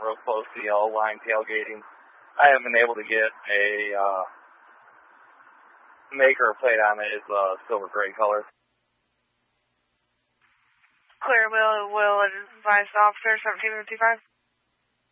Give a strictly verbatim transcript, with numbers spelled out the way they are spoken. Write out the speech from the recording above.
real close to the yellow line tailgating. I haven't been able to get a uh, maker plate on it. It's a silver gray color. Clear, will, will advise officer seventeen fifty-five.